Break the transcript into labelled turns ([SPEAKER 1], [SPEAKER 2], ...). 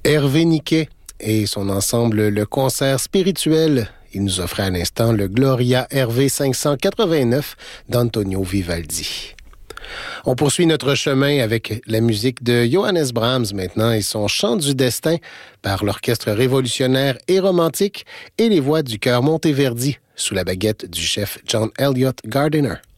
[SPEAKER 1] Hervé Niquet et son ensemble Le Concert Spirituel. Il nous offrait à l'instant le Gloria Hervé 589 d'Antonio Vivaldi. On poursuit notre chemin avec la musique de Johannes Brahms maintenant et son Chant du destin par l'orchestre révolutionnaire et romantique et les voix du chœur Monteverdi sous la baguette du chef John Elliott Gardiner.